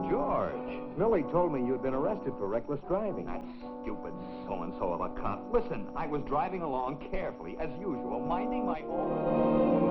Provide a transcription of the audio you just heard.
George. Millie told me you'd been arrested for reckless driving. That stupid so-and-so of a cop. Listen, I was driving along carefully, as usual, minding my own...